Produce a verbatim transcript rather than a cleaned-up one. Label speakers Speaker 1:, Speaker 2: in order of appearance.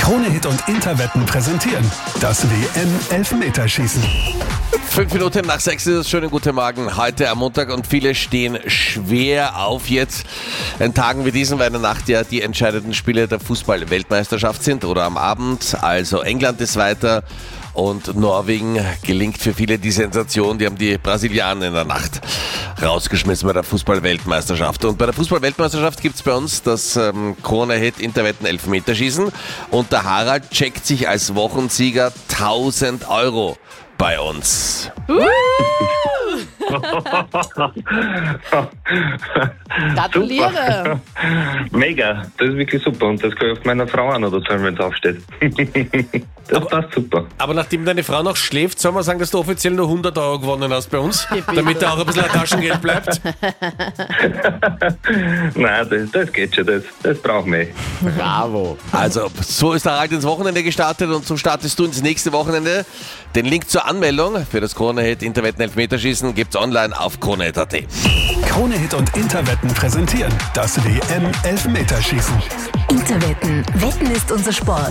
Speaker 1: Krone-Hit und Interwetten präsentieren das W M-Elfmeterschießen.
Speaker 2: Fünf Minuten nach sechs ist es. Schönen guten Morgen. Heute am Montag und viele stehen schwer auf jetzt. In Tagen wie diesen, weil in der Nacht ja die entscheidenden Spiele der Fußball-Weltmeisterschaft sind oder am Abend. Also England ist weiter und Norwegen gelingt für viele die Sensation. Die haben die Brasilianer in der Nacht rausgeschmissen bei der Fußball-Weltmeisterschaft. Und bei der Fußball-Weltmeisterschaft gibt es bei uns das ähm, Krone-Hit Interwetten Elfmeterschießen. Und der Harald checkt sich als Wochensieger tausend Euro bei uns.
Speaker 3: Gratuliere!
Speaker 4: Mega, das ist wirklich super und das kann ich auf meiner Frau auch noch dazu, wenn es aufsteht. Das
Speaker 2: Aber-
Speaker 4: passt super.
Speaker 2: Aber nachdem deine Frau noch schläft, soll man sagen, dass du offiziell nur hundert Euro gewonnen hast bei uns, damit da auch ein bisschen ein Taschengeld bleibt.
Speaker 4: Nein, das, das geht schon, das, das brauchen wir.
Speaker 2: Bravo. Also, so ist der Harald ins Wochenende gestartet und so startest du ins nächste Wochenende. Den Link zur Anmeldung für das Krone-Hit Interwetten Elfmeterschießen gibt's online auf krone punkt at.
Speaker 1: Krone-Hit und Interwetten präsentieren das W M-Elfmeterschießen.
Speaker 5: Interwetten. Wetten ist unser Sport.